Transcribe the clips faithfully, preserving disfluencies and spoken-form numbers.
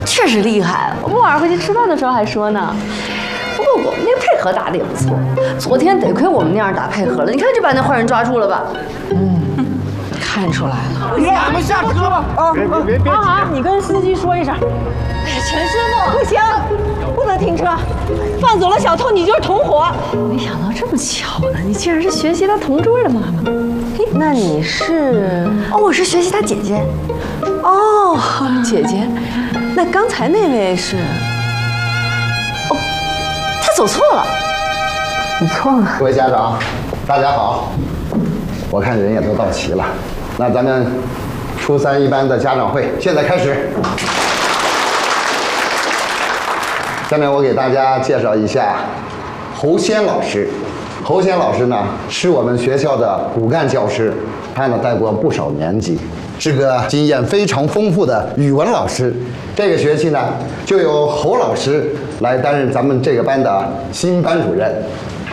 确实厉害。我们晚上回去吃饭的时候还说呢。不过我们那个配合打的也不错，昨天得亏我们那样打配合了。你看就把那坏人抓住了吧？ 嗯，看出来了。 咱们下车吧。啊，别别别！ 好好，你跟司机说一声。 哎呀，陈师傅， 不行，不能停车，放走了小偷，你就是同伙。 没想到这么巧呢，你竟然是学习他同桌的妈妈。 嘿，那你是？ 哦，我是学习他姐姐。 哦，姐姐。那刚才那位是？ 哦，他走错了。 你错了。 各位家长，大家好。我看人也都到齐了，那咱们初三一班的家长会现在开始。下面我给大家介绍一下侯先老师。侯先老师呢，是我们学校的骨干教师，他呢带过不少年级，是个经验非常丰富的语文老师。这个学期呢，就由侯老师来担任咱们这个班的新班主任。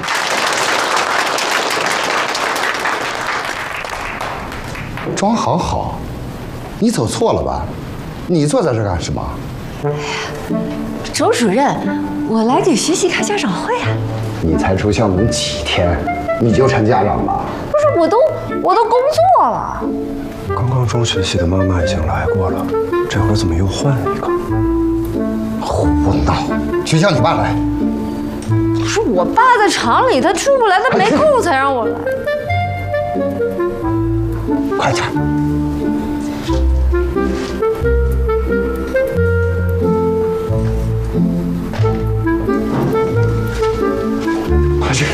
装好好，你走错了吧？你坐在这干什么？ 周主任，我来给学习开家长会啊。 你才出校门几天，你就成家长了？ 不是，我都我都工作了。 刚刚中学系的妈妈已经来过了，这会儿怎么又换了一个？ 胡闹！去叫你爸来。 不是我爸在厂里，他出不来，他没空才让我来。 快点！快去！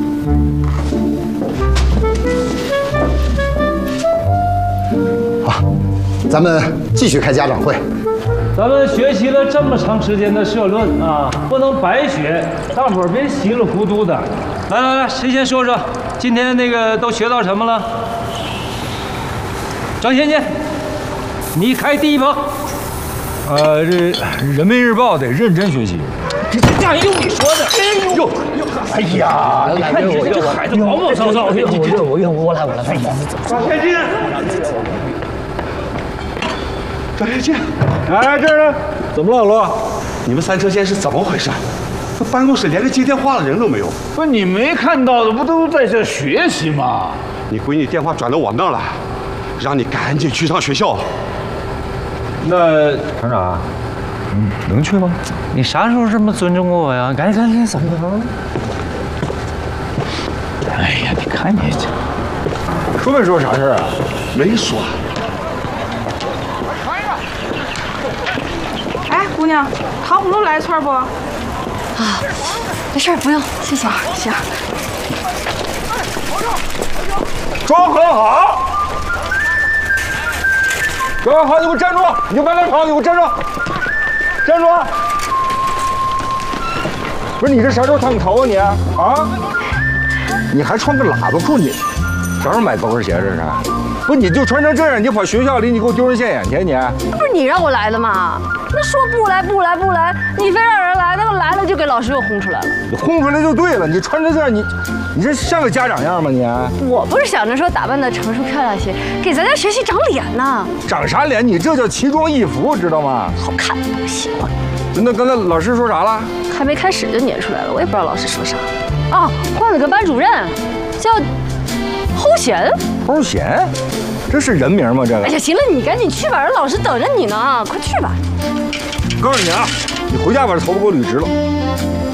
好，咱们继续开家长会。 咱们学习了这么长时间的社论啊，不能白学，大伙儿别稀里糊涂的。来来来，谁先说说今天那个都学到什么了？张先生，你开第一炮。 呃，这《人民日报》得认真学习。 这这样用你说的？哎呦， 哎呀， 你看你这孩子毛毛躁躁的。 我我我我来我来。 张先进， 张先进，哎，这儿呢？怎么了，老罗？ 你们三车线是怎么回事？这办公室连个接电话的人都没有。 不是你没看到的，不都在这学习吗？ 你闺女电话转到我那儿了，让你赶紧去趟学校。 那厂长，嗯，能去吗？ 你啥时候这么尊重过我呀？赶紧赶紧走！ 哎呀，你看你这，说没说啥事儿啊？ 没说。 哎，姑娘，糖葫芦来一串不？啊， 没事，不用，谢谢。 行。 装很好。装很好，你给我站住！你就别乱跑，你给我站住！站住！不是你这啥时候烫头啊你？啊？你还穿个喇叭裤，你啥时候买高跟鞋这是？不，你就穿成这样，你跑学校里，你给我丢人现眼去你！ 不是你让我来的吗？那说不来不来不来，你非让人来，那个来了就给老师又轰出来了。 你轰出来就对了，你穿成这样，你你这像个家长样吗你？ 我不是想着说打扮的成熟漂亮些，给咱家学习长脸呢。 长啥脸？你这叫奇装异服，知道吗？ 好看，我喜欢。 那刚才老师说啥了？ 还没开始就撵出来了，我也不知道老师说啥。哦，换了个班主任，叫齁贤。 齁贤，这是人名吗？这个？ 哎呀，行了，你赶紧去吧，人老师等着你呢，快去吧。 告诉你啊，你回家把这头发给我捋直了。